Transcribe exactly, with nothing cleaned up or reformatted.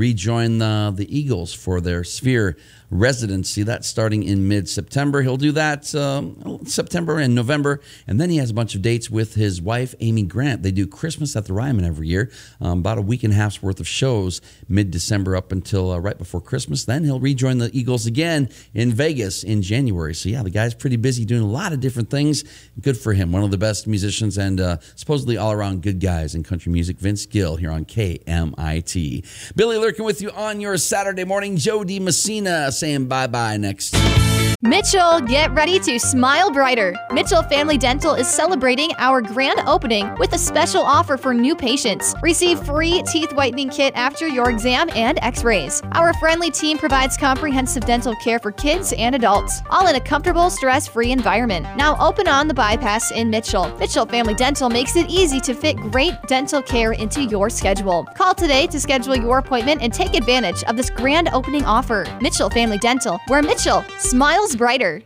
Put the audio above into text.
rejoin the, the Eagles for their Sphere residency. That's starting in mid-September. He'll do that um, September and November, and then he has a bunch of dates with his wife, Amy Grant. They do Christmas at the Ryman every year, um, about a week and a half's worth of shows mid-December up until uh, right before Christmas. Then he'll rejoin the Eagles again in Vegas in January. So yeah, the guy's pretty busy doing a lot of different things. Good for him. One of the best musicians and uh, supposedly all-around good guys in country music. Vince Gill here on K M I T. Billy Lurkin with you on your Saturday morning. Joe DiMessina saying bye-bye next. Mitchell, get ready to smile brighter. Mitchell Family Dental is celebrating our grand opening with a special offer for new patients. Receive free teeth whitening kit after your exam and x-rays. Our friendly team provides comprehensive dental care for kids and adults, all in a comfortable, stress-free environment. Now open on the bypass in Mitchell. Mitchell Family Dental makes it easy to fit great dental care into your schedule. Call today to schedule your appointment and take advantage of this grand opening offer. Mitchell Family Dental, where Mitchell smiles brighter.